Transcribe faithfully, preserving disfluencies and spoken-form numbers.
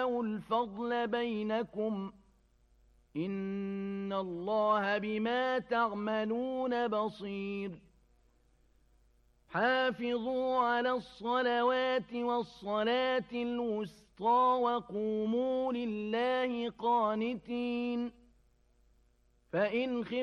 تنسوا الفضل بينكم إن الله بما تعملون بصير حافظوا على الصلوات والصلاة الوسطى وقوموا لله قانتين فإن